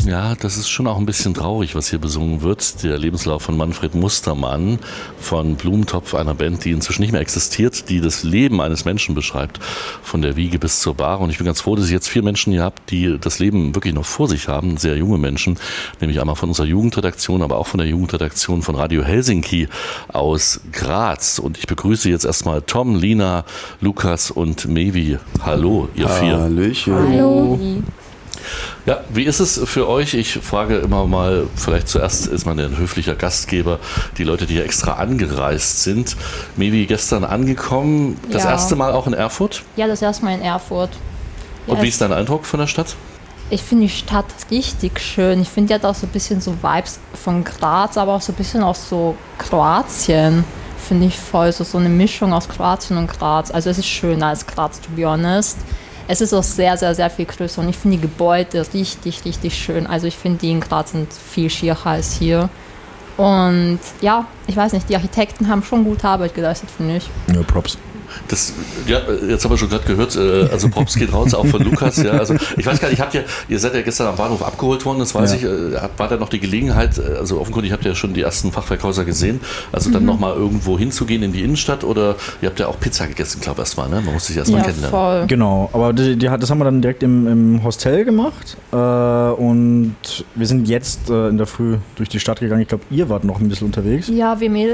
Ja, das ist schon auch ein bisschen traurig, was hier besungen wird. Der Lebenslauf von Manfred Mustermann von Blumentopf, einer Band, die inzwischen nicht mehr existiert, die das Leben eines Menschen beschreibt, von der Wiege bis zur Bahre. Und ich bin ganz froh, dass ich jetzt 4 Menschen hier habe, die das Leben wirklich noch vor sich haben, sehr junge Menschen, nämlich einmal von unserer Jugendredaktion, aber auch von der Jugendredaktion von Radio Helsinki aus Graz. Und ich begrüße jetzt erstmal Tom, Lina, Lukas und Mevi. Hallo, ihr 4. Hallöchen. Hallo. Ja, wie ist es für euch? Ich frage immer mal, vielleicht zuerst ist man ja ein höflicher Gastgeber, die Leute, die hier extra angereist sind. Mevi, gestern angekommen, das erste Mal auch in Erfurt? Ja, das erste Mal in Erfurt. Und wie ist dein Eindruck von der Stadt? Ich finde die Stadt richtig schön. Ich finde, die hat auch so ein bisschen so Vibes von Graz, aber auch so ein bisschen aus so Kroatien. Finde ich voll, so eine Mischung aus Kroatien und Graz. Also es ist schöner als Graz, to be honest. Es ist auch sehr, sehr, sehr viel größer und ich finde die Gebäude richtig, richtig schön. Also ich finde, die in Graz sind viel schierer als hier. Und ja, ich weiß nicht, die Architekten haben schon gute Arbeit geleistet, finde ich. Ja, Props. Ja, jetzt haben wir schon gerade gehört, also Props geht raus, auch von Lukas. Ja, also ich weiß gar nicht, ihr seid ja gestern am Bahnhof abgeholt worden, das weiß ich. War da noch die Gelegenheit, also offenkundig habt ihr ja schon die ersten Fachwerkhäuser gesehen, also dann nochmal irgendwo hinzugehen in die Innenstadt oder ihr habt ja auch Pizza gegessen, glaube ich erstmal, ne? Man muss sich erstmal kennenlernen. Voll. Genau, aber das haben wir dann direkt im Hostel gemacht und wir sind jetzt in der Früh durch die Stadt gegangen. Ich glaube, ihr wart noch ein bisschen unterwegs. Ja, wir Mädels